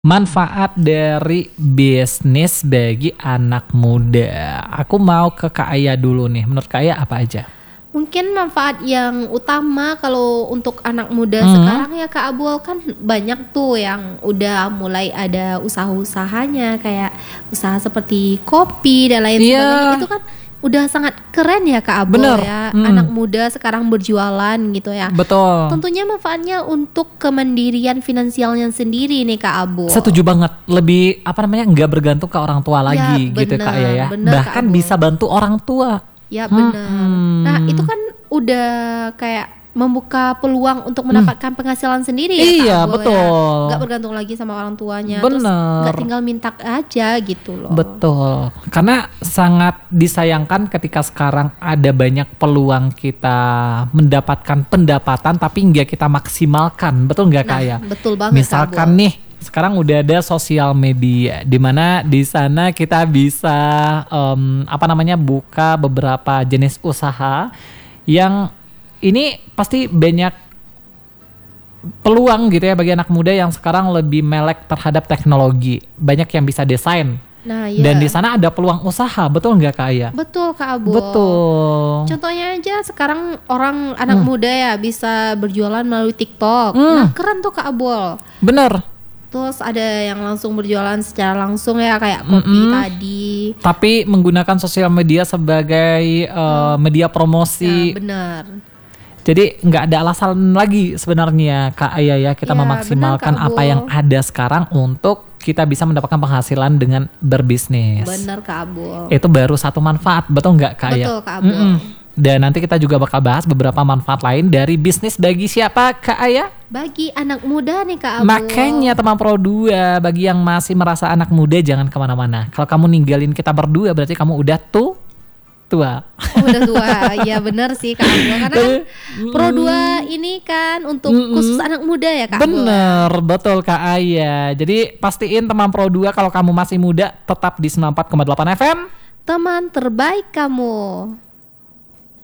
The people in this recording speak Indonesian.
Manfaat dari bisnis bagi anak muda. Aku mau ke Kak Aya dulu nih. Menurut Kak Aya apa aja? Mungkin manfaat yang utama kalau untuk anak muda sekarang ya Kak Abul, kan banyak tuh yang udah mulai ada usaha-usahanya, kayak usaha seperti kopi dan lain sebagainya. Iya, Itu kan udah sangat keren ya Kak Abul bener. ya. Anak muda sekarang berjualan gitu ya. Betul. Tentunya manfaatnya untuk kemandirian finansialnya sendiri nih Kak Abul. Setuju banget. Lebih apa namanya, nggak bergantung ke orang tua Ya lagi gitu Kak Aya ya. bener Kak Bahkan Abul. bisa bantu orang tua. Ya benar. Nah itu kan udah kayak membuka peluang untuk mendapatkan penghasilan sendiri ya Kak Iya, Abul ya. betul. Gak bergantung lagi sama orang tuanya. Terus Bener. gak tinggal minta aja gitu loh. Betul, karena sangat disayangkan ketika sekarang ada banyak peluang kita mendapatkan pendapatan tapi nggak kita maksimalkan, betul nggak Kak Aya? Betul banget Kak Misalkan Abul. nih, sekarang udah ada sosial media, di mana di sana kita bisa buka beberapa jenis usaha yang ini pasti banyak peluang gitu ya bagi anak muda yang sekarang lebih melek terhadap teknologi. Banyak yang bisa desain. Nah ya. Dan di sana ada peluang usaha, betul nggak Kak Aya? Betul Kak Abul. Betul. Contohnya aja sekarang orang anak muda ya bisa berjualan melalui TikTok. Nah keren tuh Kak Abul. Bener. Terus ada yang langsung berjualan secara langsung ya kayak kopi tadi. Tapi menggunakan sosial media sebagai media promosi. Ya benar. Jadi nggak ada alasan lagi sebenarnya Kak Aya ya, kita Ya, memaksimalkan benar, Kak apa Abul. yang ada sekarang untuk kita bisa mendapatkan penghasilan dengan berbisnis. Benar Kak Abul. Itu baru satu manfaat, betul nggak Kak Aya? Betul Kak Abul. Dan nanti kita juga bakal bahas beberapa manfaat lain dari bisnis bagi siapa Kak Aya? Bagi anak muda nih Kak Abul. Makanya teman Pro 2, bagi yang masih merasa anak muda jangan kemana-mana. Kalau kamu ninggalin kita berdua berarti kamu udah tua. Oh, udah tua. Ya benar sih Kak Abul. Karena kan Pro 2 ini kan untuk khusus anak muda ya Kak Abul. Bener, betul Kak Aya. Jadi pastiin teman Pro 2 kalau kamu masih muda tetap di 94,8 FM. Teman terbaik kamu.